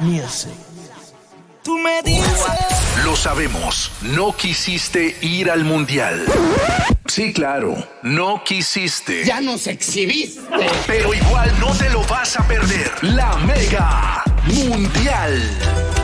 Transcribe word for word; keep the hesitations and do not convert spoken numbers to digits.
Music. Tú me dices. Lo sabemos, no quisiste ir al mundial. Sí, claro, no quisiste. Ya nos exhibiste. Pero igual no te lo vas a perder. La Mega Mundial.